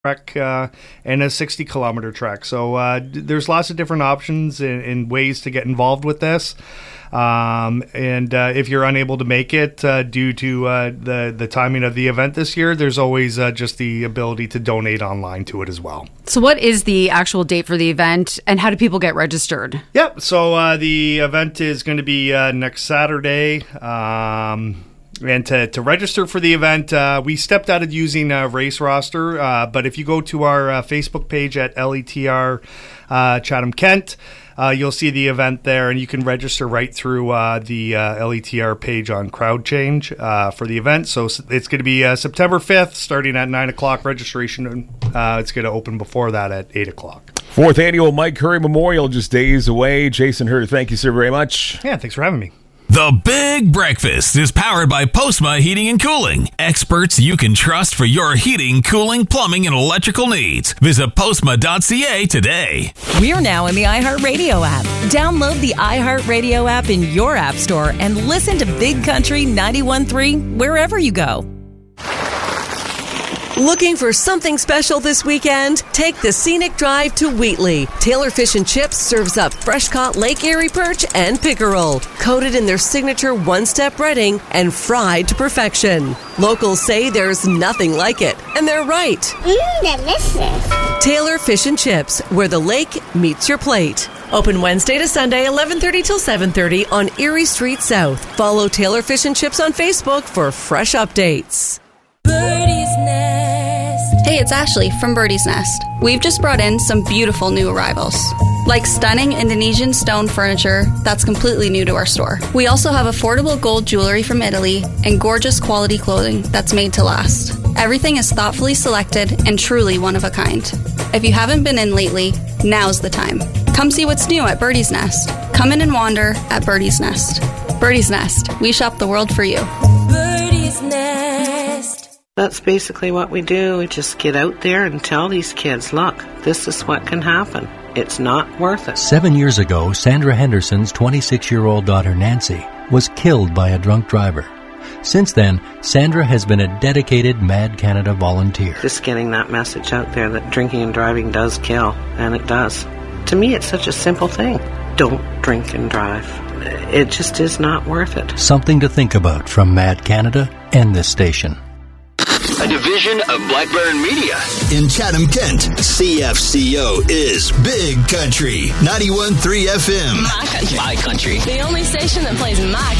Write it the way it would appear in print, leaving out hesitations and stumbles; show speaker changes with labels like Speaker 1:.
Speaker 1: trek and a 60-kilometer trek. So there's lots of different options and ways to get involved with this. And if you're unable to make it due to the timing of the event this year, there's always just the ability to donate online to it as well.
Speaker 2: So what is the actual date for the event, and how do people get registered?
Speaker 1: Yep. So the event is going to be next Saturday. And to register for the event, we stepped out of using Race Roster, but if you go to our Facebook page at LETR Chatham Kent, you'll see the event there, and you can register right through the LETR page on Crowd Change for the event. So it's going to be September 5th, starting at 9 o'clock registration. It's going to open before that at 8 o'clock.
Speaker 3: 4th Annual Mike Curry Memorial just days away. Jason Hurd, thank you, sir, very much.
Speaker 1: Yeah, thanks for having me.
Speaker 4: The Big Breakfast is powered by Postma Heating and Cooling. Experts you can trust for your heating, cooling, plumbing, and electrical needs. Visit postma.ca today.
Speaker 5: We're now in the iHeartRadio app. Download the iHeartRadio app in your app store and listen to Big Country 91.3 wherever you go.
Speaker 6: Looking for something special this weekend? Take the scenic drive to Wheatley. Taylor Fish and Chips serves up fresh-caught Lake Erie perch and pickerel, coated in their signature one-step breading and fried to perfection. Locals say there's nothing like it, and they're right.
Speaker 7: Delicious.
Speaker 6: Taylor Fish and Chips, where the lake meets your plate. Open Wednesday to Sunday, 11:30 till 7:30 on Erie Street South. Follow Taylor Fish and Chips on Facebook for fresh updates.
Speaker 8: Birdie's Nest. Hey, it's Ashley from Birdie's Nest. We've just brought in some beautiful new arrivals, like stunning Indonesian stone furniture that's completely new to our store. We also have affordable gold jewelry from Italy and gorgeous quality clothing that's made to last. Everything is thoughtfully selected and truly one of a kind. If you haven't been in lately, now's the time. Come see what's new at Birdie's Nest. Come in and wander at Birdie's Nest. Birdie's Nest. We shop the world for you.
Speaker 7: Birdie's Nest.
Speaker 9: That's basically what we do. We just get out there and tell these kids, look, this is what can happen. It's not worth it.
Speaker 10: 7 years ago, Sandra Henderson's 26-year-old daughter, Nancy, was killed by a drunk driver. Since then, Sandra has been a dedicated Mad Canada volunteer.
Speaker 9: Just getting that message out there that drinking and driving does kill, and it does. To me, it's such a simple thing. Don't drink and drive. It just is not worth it.
Speaker 10: Something to think about from Mad Canada and this station.
Speaker 11: A division of Blackburn Media. In Chatham, Kent, CFCO is Big Country 91.3 FM.
Speaker 12: My country.
Speaker 13: My country.
Speaker 12: The only station that plays my